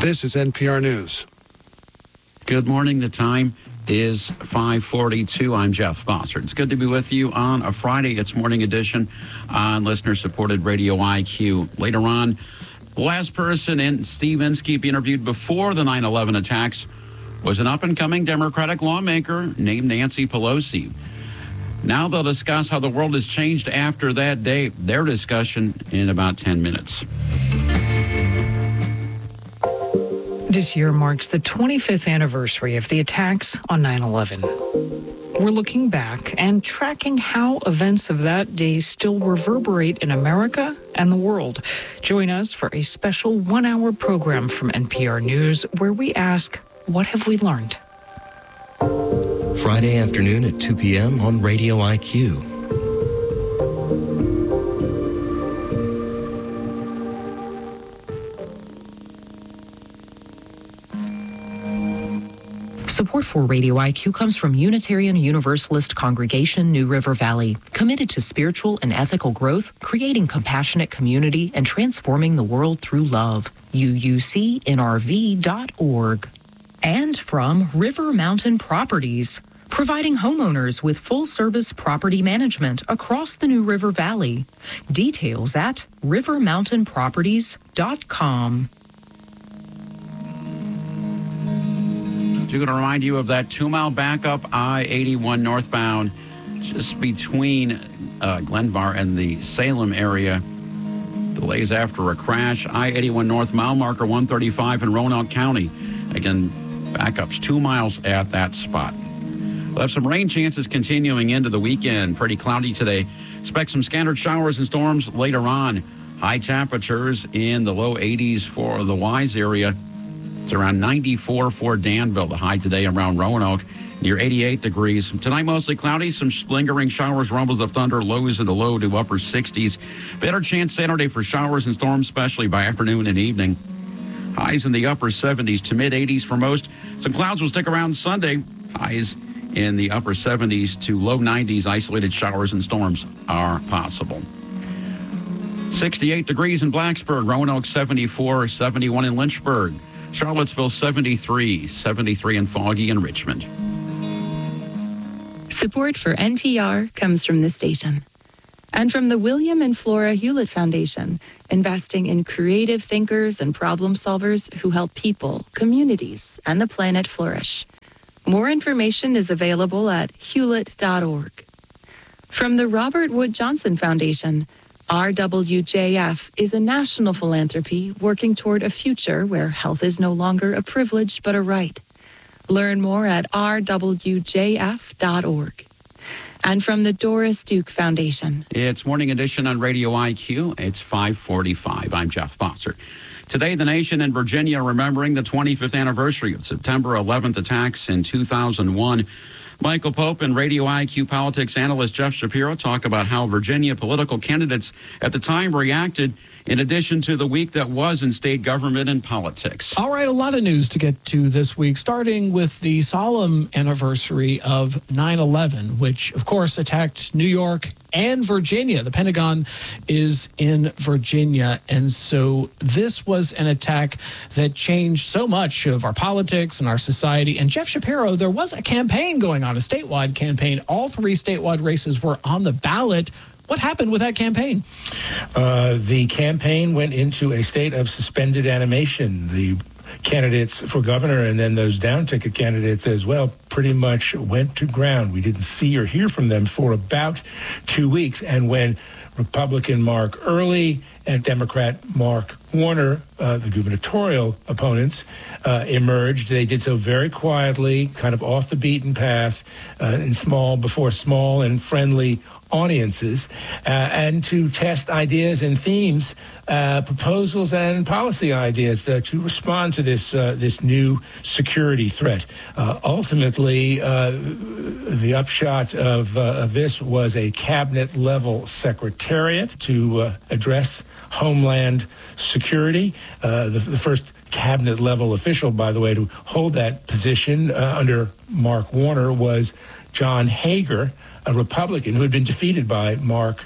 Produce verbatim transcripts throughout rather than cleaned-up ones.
This is N P R News. Good morning. The time is five forty-two. I'm Jeff Bossert. It's good to be with you on a Friday. It's Morning Edition on listener-supported Radio I Q. Later on, the last person in Steve Inskeep interviewed before the nine eleven attacks was an up-and-coming Democratic lawmaker named Nancy Pelosi. Now they'll discuss how the world has changed after that day. Their discussion in about ten minutes. This year marks the twenty-fifth anniversary of the attacks on nine eleven. We're looking back and tracking how events of that day still reverberate in America and the world. Join us for a special one-hour program from N P R News where we ask, what have we learned? Friday afternoon at two p.m. on Radio I Q. Support for Radio I Q comes from Unitarian Universalist Congregation, New River Valley, committed to spiritual and ethical growth, creating compassionate community, and transforming the world through love. U U C N R V dot org. And from River Mountain Properties, providing homeowners with full-service property management across the New River Valley. Details at river mountain properties dot com. We're going to remind you of that two-mile backup I eighty-one northbound just between uh, Glenvar and the Salem area. Delays after a crash. I eighty-one north mile marker one thirty-five in Roanoke County. Again, backups two miles at that spot. We'll have some rain chances continuing into the weekend. Pretty cloudy today. Expect some scattered showers and storms later on. High temperatures in the low eighties for the Wise area. It's around ninety-four for Danville. The high today around Roanoke, near eighty-eight degrees. Tonight, mostly cloudy. Some lingering showers, rumbles of thunder, lows in the low to upper sixties. Better chance Saturday for showers and storms, especially by afternoon and evening. Highs in the upper seventies to mid eighties for most. Some clouds will stick around Sunday. Highs in the upper seventies to low nineties. Isolated showers and storms are possible. sixty-eight degrees in Blacksburg. Roanoke seventy-four, seventy-one in Lynchburg. Charlottesville seventy-three, seventy-three in Foggy and Richmond. Support for N P R comes from this station and from the William and Flora Hewlett Foundation, investing in creative thinkers and problem solvers who help people, communities, and the planet flourish. More information is available at hewlett dot org. From the Robert Wood Johnson Foundation, R W J F is a national philanthropy working toward a future where health is no longer a privilege but a right. Learn more at r w j f dot org. And from the Doris Duke Foundation. It's Morning Edition on Radio I Q. It's five forty-five. I'm Jeff Bossert. Today, the nation and Virginia remembering the twenty-fifth anniversary of September eleventh attacks in two thousand one. Michael Pope and Radio I Q politics analyst Jeff Shapiro talk about how Virginia political candidates at the time reacted, in addition to the week that was in state government and politics. All right, a lot of news to get to this week, starting with the solemn anniversary of nine eleven, which, of course, attacked New York and Virginia. The Pentagon is in Virginia, and so this was an attack that changed so much of our politics and our society. And Jeff Shapiro, there was a campaign going on, a statewide campaign. All three statewide races were on the ballot. What happened with that campaign? Uh, the campaign went into a state of suspended animation. The candidates for governor and then those down-ticket candidates as well pretty much went to ground. We didn't see or hear from them for about two weeks. And when Republican Mark Earley and Democrat Mark Warner, uh, the gubernatorial opponents, uh, emerged, they did so very quietly, kind of off the beaten path, uh, in small, before small and friendly audiences, uh, and to test ideas and themes, uh, proposals and policy ideas uh, to respond to this uh, this new security threat. Uh, ultimately, uh, the upshot of, uh, of this was a cabinet-level secretariat to uh, address Homeland Security. Uh, the, the first cabinet-level official, by the way, to hold that position uh, under Mark Warner was John Hager, a Republican who had been defeated by Mark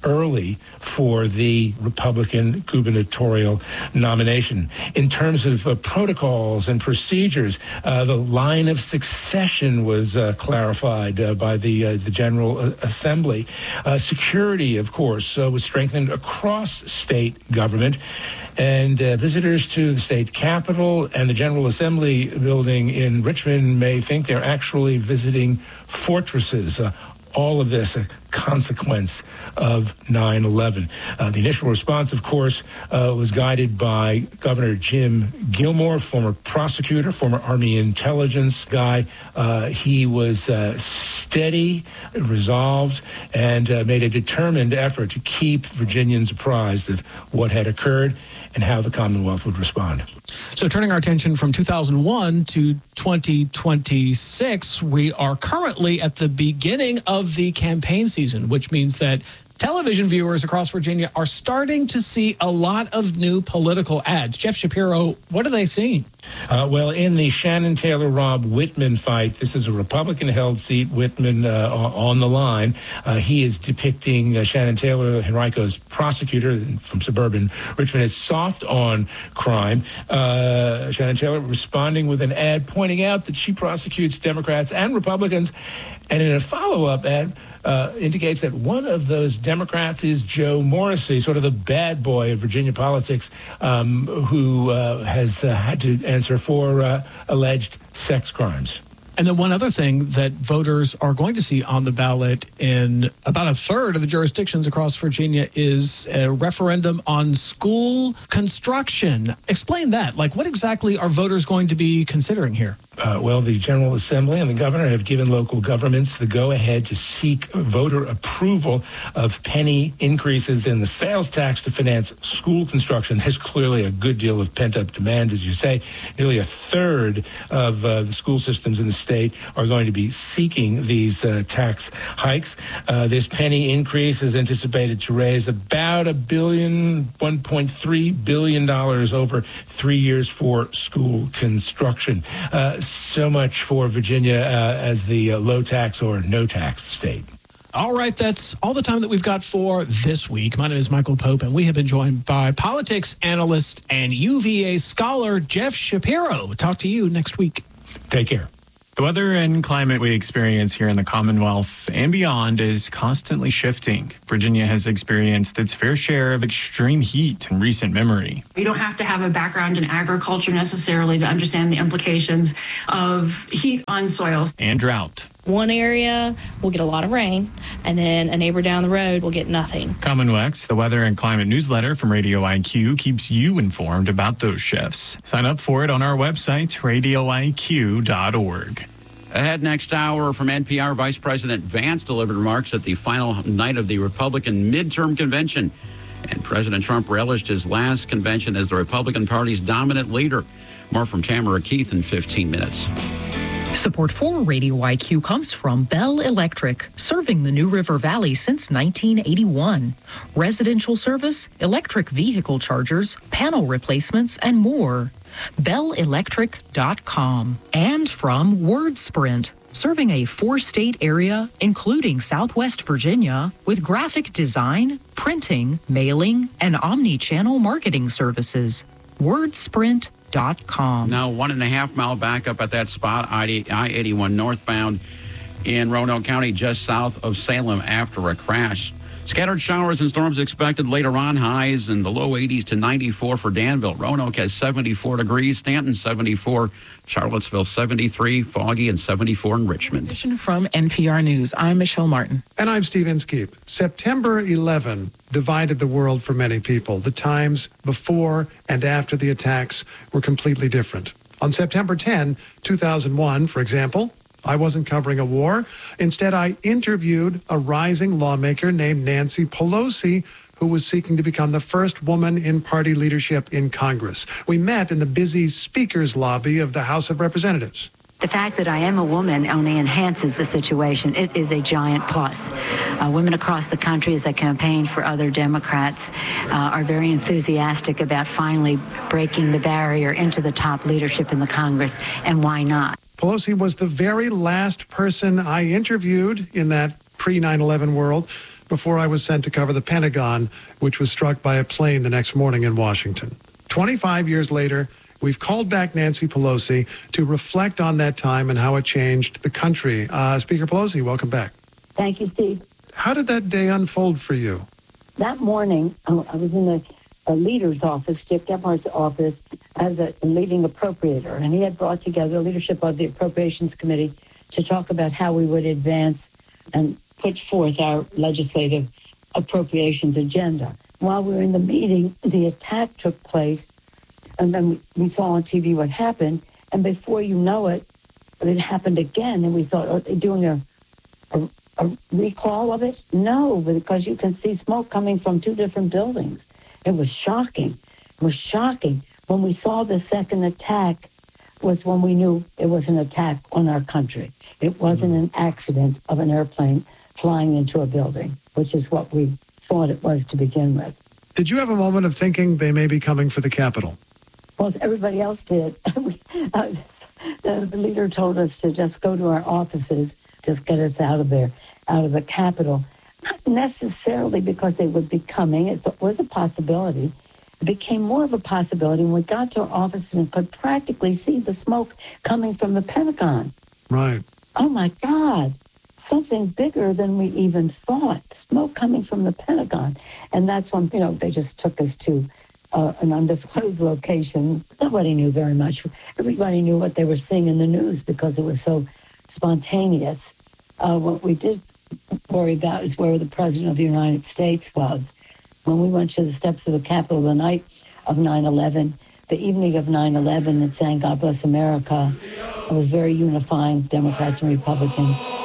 early for the Republican gubernatorial nomination. In terms of uh, protocols and procedures, uh, the line of succession was uh, clarified uh, by the uh, the General Assembly. Uh, security, of course, uh, was strengthened across state government. And uh, visitors to the state capitol and the General Assembly building in Richmond may think they're actually visiting fortresses. Uh, all of this a consequence of nine eleven. Uh, the initial response, of course, uh, was guided by Governor Jim Gilmore, former prosecutor, former Army intelligence guy. Uh, he was uh, steady, resolved, and uh, made a determined effort to keep Virginians apprised of what had occurred and how the Commonwealth would respond. So turning our attention from two thousand one to twenty twenty-six, we are currently at the beginning of the campaign season, which means that television viewers across Virginia are starting to see a lot of new political ads. Jeff Shapiro, what are they seeing? Uh, well, in the Shannon Taylor-Rob Whitman fight, this is a Republican-held seat, Whitman uh, on the line. Uh, he is depicting uh, Shannon Taylor, Henrico's prosecutor from suburban Richmond, as soft on crime. Uh, Shannon Taylor responding with an ad pointing out that she prosecutes Democrats and Republicans. And in a follow-up ad, uh, indicates that one of those Democrats is Joe Morrissey, sort of the bad boy of Virginia politics, um, who uh, has uh, had to answer for uh, alleged sex crimes. And then one other thing that voters are going to see on the ballot in about a third of the jurisdictions across Virginia is a referendum on school construction. Explain that. Like, what exactly are voters going to be considering here? Uh, well, the General Assembly and the governor have given local governments the go-ahead to seek voter approval of penny increases in the sales tax to finance school construction. There's clearly a good deal of pent-up demand, as you say. Nearly a third of uh, the school systems in the state are going to be seeking these uh, tax hikes. Uh, this penny increase is anticipated to raise about a billion, one point three billion dollars over three years for school construction. Uh, So much for Virginia uh, as the uh, low tax or no tax state. All right, that's all the time that we've got for this week. My name is Michael Pope, and we have been joined by politics analyst and U V A scholar Jeff Shapiro. Talk to you next week. Take care. The weather and climate we experience here in the Commonwealth and beyond is constantly shifting. Virginia has experienced its fair share of extreme heat in recent memory. You don't have to have a background in agriculture necessarily to understand the implications of heat on soils. And drought. One area will get a lot of rain, and then a neighbor down the road will get nothing. CommonWex, the weather and climate newsletter from Radio I Q, keeps you informed about those shifts. Sign up for it on our website, radio I Q dot org. Ahead next hour from N P R, Vice President Vance delivered remarks at the final night of the Republican midterm convention. And President Trump relished his last convention as the Republican Party's dominant leader. More from Tamara Keith in fifteen minutes. Support for Radio I Q comes from Bell Electric, serving the New River Valley since nineteen eighty-one. Residential service, electric vehicle chargers, panel replacements, and more. bell electric dot com. And from WordSprint, serving a four-state area, including Southwest Virginia, with graphic design, printing, mailing, and omni-channel marketing services. WordSprint dot com. Now, one and a half mile backup at that spot, I eighty-one northbound in Roanoke County, just south of Salem after a crash. Scattered showers and storms expected later on. Highs in the low eighties to ninety-four for Danville. Roanoke has seventy-four degrees. Stanton seventy-four. Charlottesville seventy-three. Foggy and seventy-four in Richmond. From N P R News, I'm Michelle Martin. And I'm Steve Inskeep. September eleventh divided the world for many people. The times before and after the attacks were completely different. On September tenth, two thousand one, for example, I wasn't covering a war. Instead, I interviewed a rising lawmaker named Nancy Pelosi, who was seeking to become the first woman in party leadership in Congress. We met in the busy speaker's lobby of the House of Representatives. The fact that I am a woman only enhances the situation. It is a giant plus. Uh, women across the country, as I campaign for other Democrats, uh, are very enthusiastic about finally breaking the barrier into the top leadership in the Congress, and why not? Pelosi was the very last person I interviewed in that pre nine eleven world before I was sent to cover the Pentagon, which was struck by a plane the next morning in Washington. twenty-five years later, we've called back Nancy Pelosi to reflect on that time and how it changed the country. Uh, Speaker Pelosi, welcome back. Thank you, Steve. How did that day unfold for you? That morning, I was in the a leader's office, Chip Gephardt's office, as a leading appropriator. And he had brought together leadership of the Appropriations Committee to talk about how we would advance and put forth our legislative appropriations agenda. While we were in the meeting, the attack took place, and then we, we saw on T V what happened. And before you know it, it happened again. And we thought, are they doing a, a, a recall of it? No, because you can see smoke coming from two different buildings. It was shocking. It was shocking. When we saw the second attack was when we knew it was an attack on our country. It wasn't an accident of an airplane flying into a building, which is what we thought it was to begin with. Did you have a moment of thinking they may be coming for the Capitol? Well, everybody else did. we, uh, the leader told us to just go to our offices, just get us out of there, out of the Capitol. Not necessarily because they would be coming. It was a possibility. It became more of a possibility when we got to our offices and could practically see the smoke coming from the Pentagon. Right. Oh, my God. Something bigger than we even thought. Smoke coming from the Pentagon. And that's when, you know, they just took us to uh, an undisclosed location. Nobody knew very much. Everybody knew what they were seeing in the news because it was so spontaneous. Uh, what we did worry about is where the President of the United States was. When we went to the steps of the Capitol the night of nine eleven, the evening of nine eleven, and sang God Bless America, it was very unifying, Democrats and Republicans.